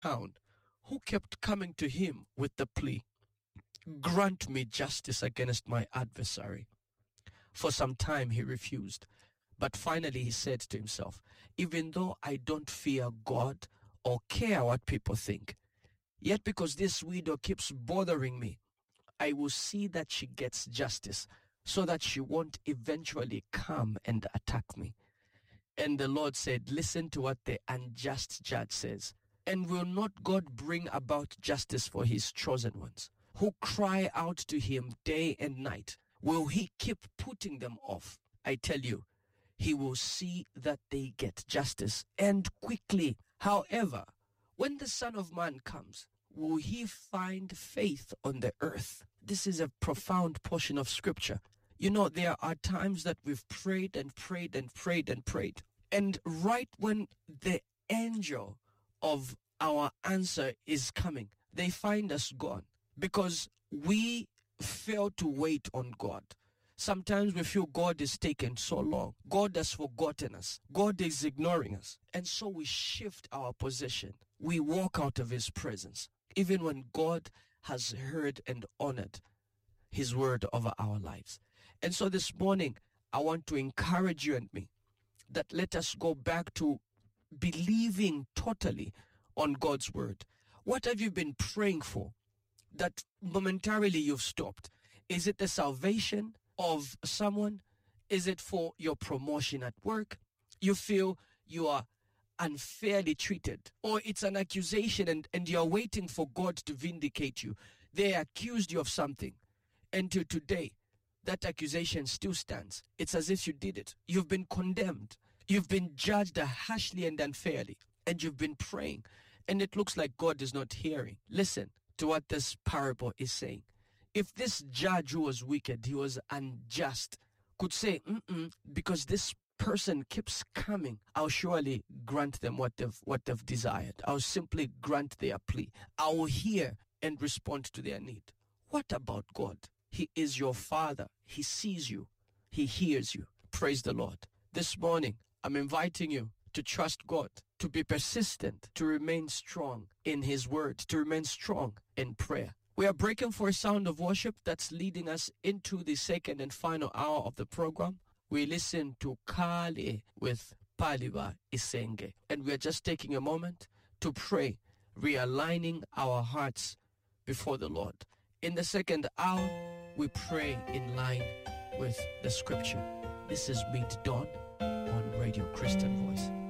town who kept coming to him with the plea, "Grant me justice against my adversary." For some time he refused, but finally he said to himself, "Even though I don't fear God or care what people think, yet because this widow keeps bothering me, I will see that she gets justice so that she won't eventually come and attack me." And the Lord said, "Listen to what the unjust judge says. And will not God bring about justice for his chosen ones, who cry out to him day and night? Will he keep putting them off? I tell you, he will see that they get justice, and quickly. However, when the Son of Man comes, will he find faith on the earth?" This is a profound portion of scripture. You know, there are times that we've prayed and prayed and prayed and prayed. And right when the angel of our answer is coming, they find us gone because we fail to wait on God. Sometimes we feel God is taking so long. God has forgotten us. God is ignoring us. And so we shift our position. We walk out of his presence, even when God has heard and honored his word over our lives. And so this morning, I want to encourage you and me that let us go back to believing totally on God's word. What have you been praying for that momentarily you've stopped? Is it the salvation of someone? Is it for your promotion at work? You feel you are unfairly treated, or it's an accusation and you're waiting for God to vindicate you. They accused you of something, and to today, that accusation still stands. It's as if you did it. You've been condemned. You've been judged harshly and unfairly, and you've been praying, and it looks like God is not hearing. Listen to what this parable is saying. If this judge who was wicked, he was unjust, could say, because this person keeps coming, I'll surely grant them what they've desired. I'll simply grant their plea. I will hear and respond to their need. What about God? He is your Father. He sees you. He hears you. Praise the Lord. This morning, I'm inviting you to trust God, to be persistent, to remain strong in his word, to remain strong in prayer. We are breaking for a sound of worship that's leading us into the second and final hour of the program. We listen to Kale with Paliba Isenge. And we are just taking a moment to pray, realigning our hearts before the Lord. In the second hour, we pray in line with the scripture. This is Meet Dawn on Radio Christian Voice.